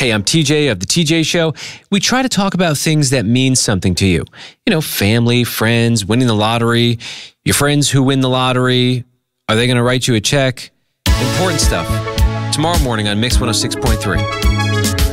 Hey, I'm TJ of The TJ Show. We try to talk about things that mean something to you. You know, family, friends, winning the lottery, your friends who win the lottery. Are they going to write you a check? Important stuff. Tomorrow morning on Mix 106.3.